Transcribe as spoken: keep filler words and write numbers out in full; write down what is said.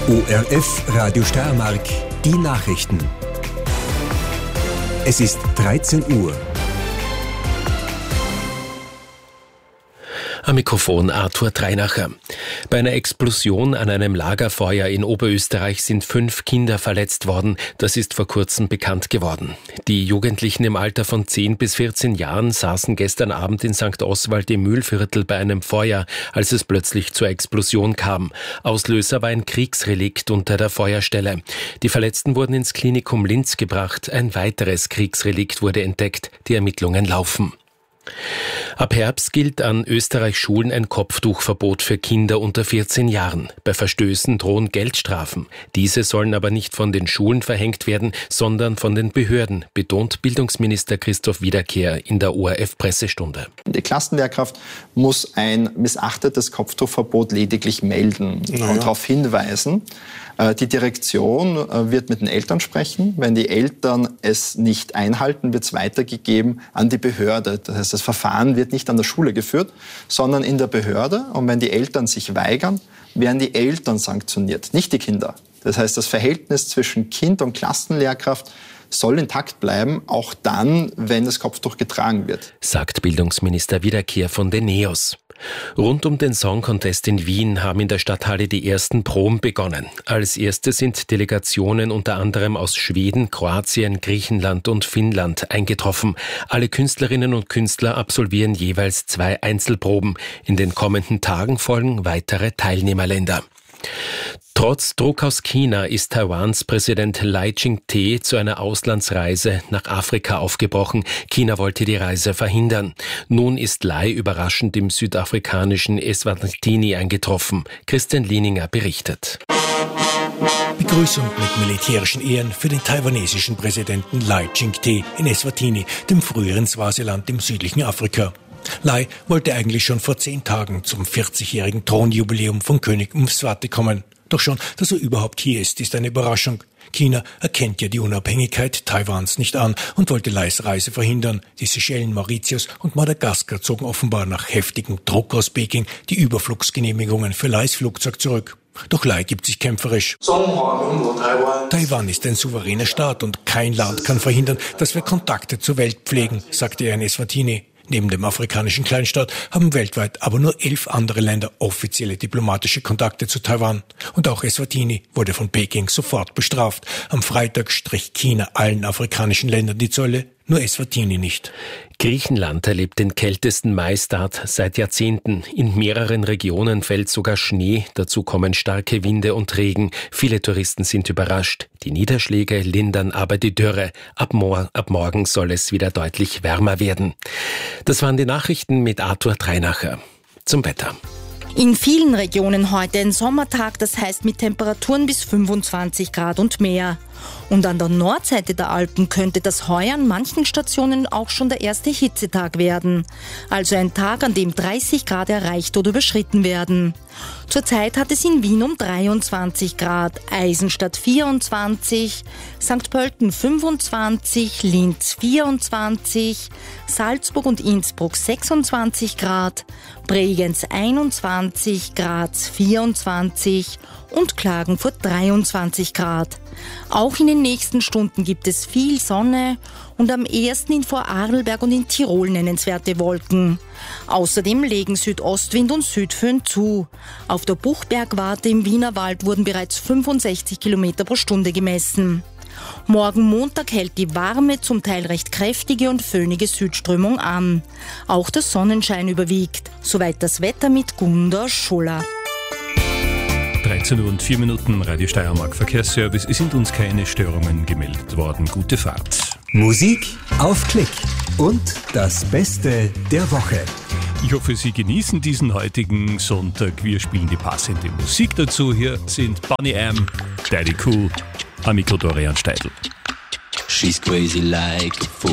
O R F Radio Steiermark, die Nachrichten. Es ist dreizehn Uhr. Am Mikrofon Arthur Dreinacher. Bei einer Explosion an einem Lagerfeuer in Oberösterreich sind fünf Kinder verletzt worden. Das ist vor kurzem bekannt geworden. Die Jugendlichen im Alter von zehn bis vierzehn Jahren saßen gestern Abend in Sankt Oswald im Mühlviertel bei einem Feuer, als es plötzlich zur Explosion kam. Auslöser war ein Kriegsrelikt unter der Feuerstelle. Die Verletzten wurden ins Klinikum Linz gebracht. Ein weiteres Kriegsrelikt wurde entdeckt. Die Ermittlungen laufen. Ab Herbst gilt an Österreichs Schulen ein Kopftuchverbot für Kinder unter vierzehn Jahren. Bei Verstößen drohen Geldstrafen. Diese sollen aber nicht von den Schulen verhängt werden, sondern von den Behörden, betont Bildungsminister Christoph Wiederkehr in der O R F-Pressestunde. Die Klassenlehrkraft muss ein missachtetes Kopftuchverbot lediglich melden naja. und darauf hinweisen. Die Direktion wird mit den Eltern sprechen. Wenn die Eltern es nicht einhalten, wird es weitergegeben an die Behörde. Das heißt, das Verfahren wird nicht an der Schule geführt, sondern in der Behörde. Und wenn die Eltern sich weigern, werden die Eltern sanktioniert, nicht die Kinder. Das heißt, das Verhältnis zwischen Kind und Klassenlehrkraft soll intakt bleiben, auch dann, wenn das Kopftuch getragen wird. Sagt Bildungsminister Wiederkehr von den NEOS. Rund um den Song Contest in Wien haben in der Stadthalle die ersten Proben begonnen. Als erste sind Delegationen unter anderem aus Schweden, Kroatien, Griechenland und Finnland eingetroffen. Alle Künstlerinnen und Künstler absolvieren jeweils zwei Einzelproben. In den kommenden Tagen folgen weitere Teilnehmerländer. Trotz Druck aus China ist Taiwans Präsident Lai Ching-te zu einer Auslandsreise nach Afrika aufgebrochen. China wollte die Reise verhindern. Nun ist Lai überraschend im südafrikanischen Eswatini eingetroffen. Christian Lieninger berichtet. Begrüßung mit militärischen Ehren für den taiwanesischen Präsidenten Lai Ching-te in Eswatini, dem früheren Swasiland im südlichen Afrika. Lai wollte eigentlich schon vor zehn Tagen zum vierzigjährigen Thronjubiläum von König Mswati kommen. Doch schon, dass er überhaupt hier ist, ist eine Überraschung. China erkennt ja die Unabhängigkeit Taiwans nicht an und wollte Lais Reise verhindern. Die Seychellen, Mauritius und Madagaskar zogen offenbar nach heftigem Druck aus Peking die Überflugsgenehmigungen für Lais Flugzeug zurück. Doch Lai gibt sich kämpferisch. Taiwan ist ein souveräner Staat und kein Land kann verhindern, dass wir Kontakte zur Welt pflegen, sagte er in Eswatini. Neben dem afrikanischen Kleinstaat haben weltweit aber nur elf andere Länder offizielle diplomatische Kontakte zu Taiwan. Und auch Eswatini wurde von Peking sofort bestraft. Am Freitag strich China allen afrikanischen Ländern die Zölle, nur Eswatini nicht. Griechenland erlebt den kältesten Mai-Start seit Jahrzehnten. In mehreren Regionen fällt sogar Schnee, dazu kommen starke Winde und Regen. Viele Touristen sind überrascht. Die Niederschläge lindern aber die Dürre. Ab, mor- ab morgen soll es wieder deutlich wärmer werden. Das waren die Nachrichten mit Arthur Dreinacher. Zum Wetter. In vielen Regionen heute ein Sommertag, das heißt mit Temperaturen bis fünfundzwanzig Grad und mehr. Und an der Nordseite der Alpen könnte das heuer an manchen Stationen auch schon der erste Hitzetag werden. Also ein Tag, an dem dreißig Grad erreicht oder überschritten werden. Zurzeit hat es in Wien um dreiundzwanzig Grad, Eisenstadt vierundzwanzig, Sankt Pölten fünfundzwanzig, Linz vierundzwanzig, Salzburg und Innsbruck sechsundzwanzig Grad, Bregenz einundzwanzig, Graz vierundzwanzig und Klagenfurt dreiundzwanzig Grad. Auch in den nächsten Stunden gibt es viel Sonne und am ehesten in Vorarlberg und in Tirol nennenswerte Wolken. Außerdem legen Südostwind und Südföhn zu. Auf der Buchbergwarte im Wienerwald wurden bereits fünfundsechzig Kilometer pro Stunde gemessen. Morgen Montag hält die warme, zum Teil recht kräftige und föhnige Südströmung an. Auch der Sonnenschein überwiegt. Soweit das Wetter mit Gunda Schuller. dreizehn Uhr und vier Minuten, Radio Steiermark Verkehrsservice. Es sind uns keine Störungen gemeldet worden. Gute Fahrt. Musik auf Klick und das Beste der Woche. Ich hoffe, Sie genießen diesen heutigen Sonntag. Wir spielen die passende Musik dazu. Hier sind Boney M, Daddy Cool, am Mikro Dorian Steidl. She's crazy like a fool.